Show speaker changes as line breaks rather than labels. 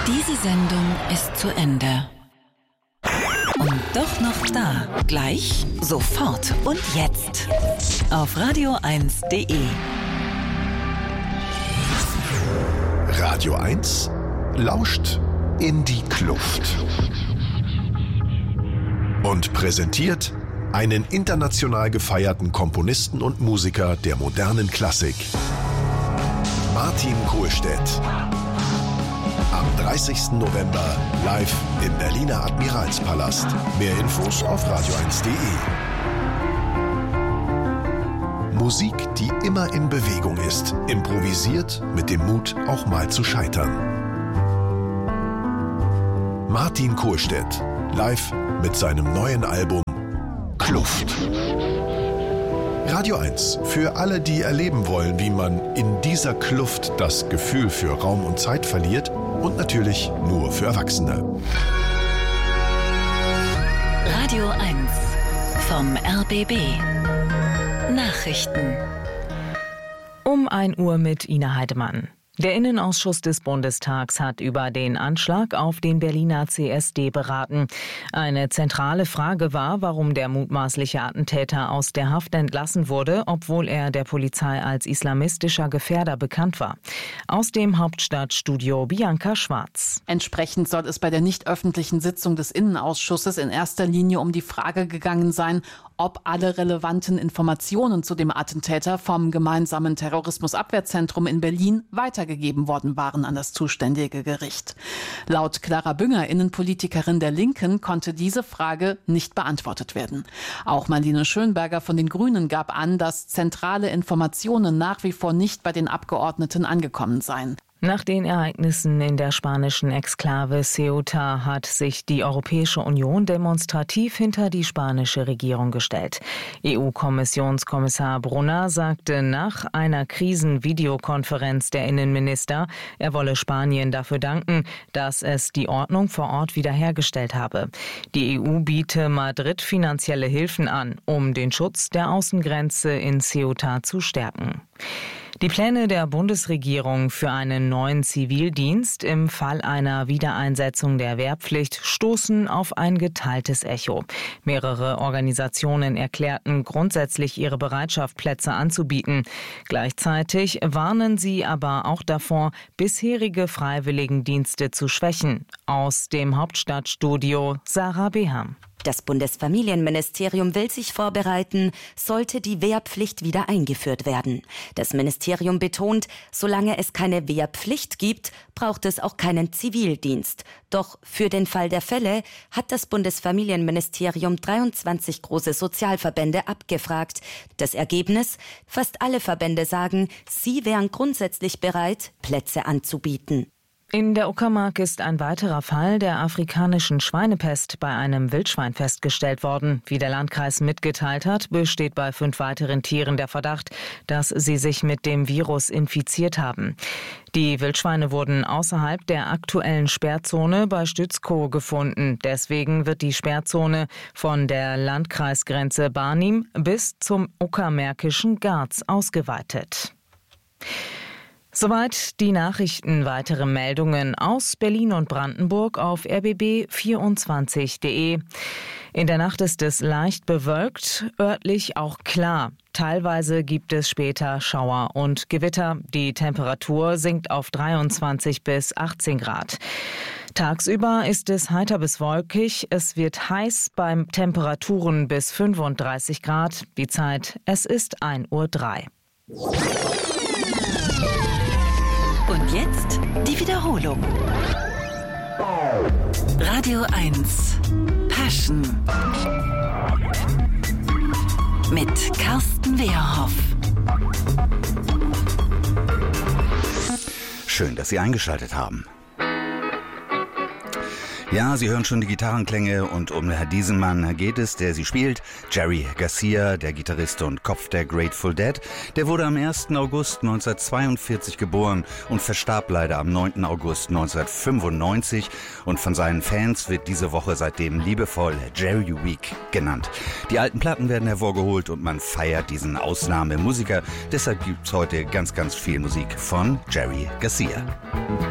Diese Sendung ist zu Ende. Und doch noch da. Gleich, sofort und jetzt. Auf radio1.de.
Radio 1 lauscht in die Kluft. Und präsentiert einen international gefeierten Komponisten und Musiker der modernen Klassik. Martin Kohlstedt. Am 30. November live im Berliner Admiralspalast. Mehr Infos auf radio1.de. Musik, die immer in Bewegung ist, improvisiert mit dem Mut, auch mal zu scheitern. Martin Kohlstedt, live mit seinem neuen Album Kluft. Radio 1, für alle, die erleben wollen, wie man in dieser Kluft das Gefühl für Raum und Zeit verliert, und natürlich nur für Erwachsene.
Radio 1 vom RBB. Nachrichten.
Um 1 Uhr mit Ina Heidemann. Der Innenausschuss des Bundestags hat über den Anschlag auf den Berliner CSD beraten. Eine zentrale Frage war, warum der mutmaßliche Attentäter aus der Haft entlassen wurde, obwohl er der Polizei als islamistischer Gefährder bekannt war. Aus dem Hauptstadtstudio Bianca Schwarz.
Entsprechend soll es bei der nicht öffentlichen Sitzung des Innenausschusses in erster Linie um die Frage gegangen sein, ob alle relevanten Informationen zu dem Attentäter vom gemeinsamen Terrorismusabwehrzentrum in Berlin weitergegeben worden waren an das zuständige Gericht. Laut Clara Bünger, Innenpolitikerin der Linken, konnte diese Frage nicht beantwortet werden. Auch Marlene Schönberger von den Grünen gab an, dass zentrale Informationen nach wie vor nicht bei den Abgeordneten angekommen seien.
Nach den Ereignissen in der spanischen Exklave Ceuta hat sich die Europäische Union demonstrativ hinter die spanische Regierung gestellt. EU-Kommissionskommissar Brunner sagte nach einer Krisenvideokonferenz der Innenminister, er wolle Spanien dafür danken, dass es die Ordnung vor Ort wiederhergestellt habe. Die EU biete Madrid finanzielle Hilfen an, um den Schutz der Außengrenze in Ceuta zu stärken. Die Pläne der Bundesregierung für einen neuen Zivildienst im Fall einer Wiedereinsetzung der Wehrpflicht stoßen auf ein geteiltes Echo. Mehrere Organisationen erklärten grundsätzlich ihre Bereitschaft, Plätze anzubieten. Gleichzeitig warnen sie aber auch davor, bisherige Freiwilligendienste zu schwächen. Aus dem Hauptstadtstudio Sarah Beham.
Das Bundesfamilienministerium will sich vorbereiten, sollte die Wehrpflicht wieder eingeführt werden. Das Ministerium betont, solange es keine Wehrpflicht gibt, braucht es auch keinen Zivildienst. Doch für den Fall der Fälle hat das Bundesfamilienministerium 23 große Sozialverbände abgefragt. Das Ergebnis? Fast alle Verbände sagen, sie wären grundsätzlich bereit, Plätze anzubieten.
In der Uckermark ist ein weiterer Fall der afrikanischen Schweinepest bei einem Wildschwein festgestellt worden. Wie der Landkreis mitgeteilt hat, besteht bei 5 weiteren Tieren der Verdacht, dass sie sich mit dem Virus infiziert haben. Die Wildschweine wurden außerhalb der aktuellen Sperrzone bei Stützkow gefunden. Deswegen wird die Sperrzone von der Landkreisgrenze Barnim bis zum uckermärkischen Garz ausgeweitet. Soweit die Nachrichten. Weitere Meldungen aus Berlin und Brandenburg auf rbb24.de. In der Nacht ist es leicht bewölkt, örtlich auch klar. Teilweise gibt es später Schauer und Gewitter. Die Temperatur sinkt auf 23 bis 18 Grad. Tagsüber ist es heiter bis wolkig. Es wird heiß bei Temperaturen bis 35 Grad. Die Zeit, es ist 1:03 Uhr.
Und jetzt die Wiederholung. Radio 1 Passion mit Carsten Wehrhoff.
Schön, dass Sie eingeschaltet haben. Ja, Sie hören schon die Gitarrenklänge und um diesen Mann geht es, der sie spielt. Jerry Garcia, der Gitarrist und Kopf der Grateful Dead. Der wurde am 1. August 1942 geboren und verstarb leider am 9. August 1995. Und von seinen Fans wird diese Woche seitdem liebevoll Jerry Week genannt. Die alten Platten werden hervorgeholt und man feiert diesen Ausnahmemusiker. Deshalb gibt's heute ganz, ganz viel Musik von Jerry Garcia.